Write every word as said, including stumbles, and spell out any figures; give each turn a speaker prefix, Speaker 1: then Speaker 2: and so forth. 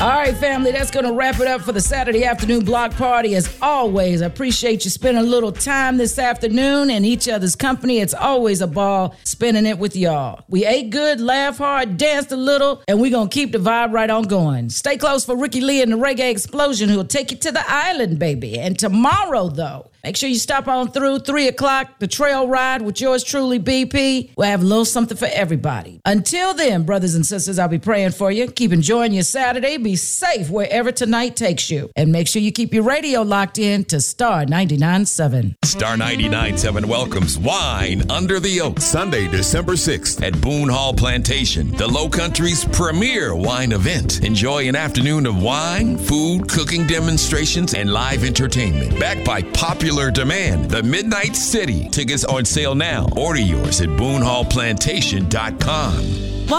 Speaker 1: All right, family, that's going to wrap it up for the Saturday afternoon block party. As always, I appreciate you spending a little time this afternoon in each other's company. It's always a ball spending it with y'all. We ate good, laughed hard, danced a little, and we're going to keep the vibe right on going. Stay close for Ricky Lee and the Reggae Explosion, who'll take you to the island, baby. And tomorrow, though, make sure you stop on through three o'clock, the trail ride with yours truly, B P. We'll have a little something for everybody. Until then, brothers and sisters, I'll be praying for you. Keep enjoying your Saturday. Be safe wherever tonight takes you. And make sure you keep your radio locked in to Star ninety-nine point seven.
Speaker 2: Star ninety-nine point seven welcomes Wine Under the Oak, Sunday, December sixth at Boone Hall Plantation, the Low Country's premier wine event. Enjoy an afternoon of wine, food, cooking demonstrations, and live entertainment. Backed by popular demand, the Midnight City. Tickets on sale now. Order yours at boone hall plantation dot com.